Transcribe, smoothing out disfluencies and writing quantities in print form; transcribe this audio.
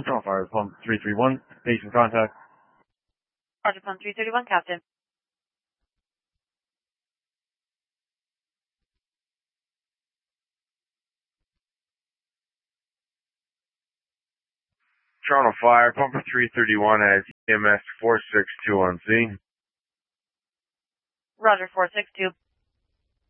Toronto Fire, pump 331, station contact. Roger, pump 331, Captain. Toronto Fire, pumper 331 has EMS 462 on scene. Roger, 462.